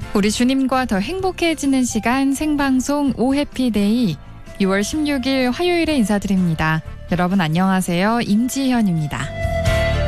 우리 주님과 더 행복해지는 시간 생방송 오해피데이 6월 16일 화요일에 인사드립니다. 여러분 안녕하세요. 임지현입니다.